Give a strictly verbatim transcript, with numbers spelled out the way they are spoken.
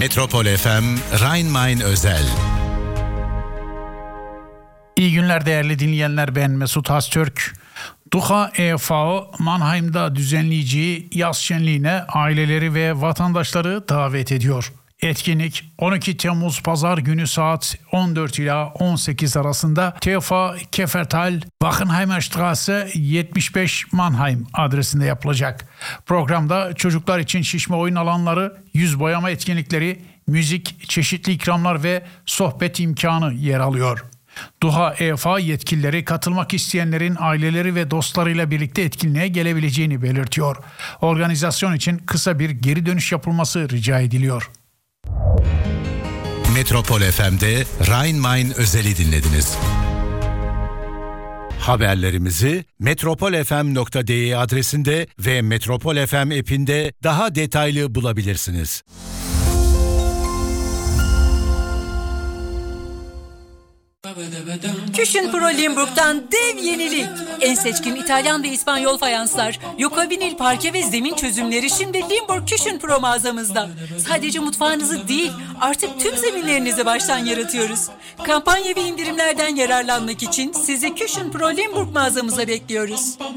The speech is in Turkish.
Metropol F M Rhein-Main özel. İyi günler değerli dinleyenler, ben Mesut Haztürk. DUHA E F A O Mannheim'da düzenleyeceği yaz şenliğine aileleri ve vatandaşları davet ediyor. Etkinlik on iki Temmuz Pazar günü saat on dört ila on sekiz arasında T F A Keffertal, Wachenheimer Straße yetmiş beş Mannheim adresinde yapılacak. Programda çocuklar için şişme oyun alanları, yüz boyama etkinlikleri, müzik, çeşitli ikramlar ve sohbet imkanı yer alıyor. DUHA E F A yetkilileri katılmak isteyenlerin aileleri ve dostlarıyla birlikte etkinliğe gelebileceğini belirtiyor. Organizasyon için kısa bir geri dönüş yapılması rica ediliyor. Metropol F M'de Rhein-Main özeli dinlediniz. Haberlerimizi metropol f m nokta d e adresinde ve Metropol F M app'inde daha detaylı bulabilirsiniz. Küchen Pro Limburg'dan dev yenilik. En seçkin İtalyan ve İspanyol fayanslar, Yoko Vinil parke ve zemin çözümleri şimdi Limburg Küchen Pro mağazamızda. Sadece mutfağınızı değil, artık tüm zeminlerinizi baştan yaratıyoruz. Kampanya ve indirimlerden yararlanmak için sizi Küchen Pro Limburg mağazamıza bekliyoruz.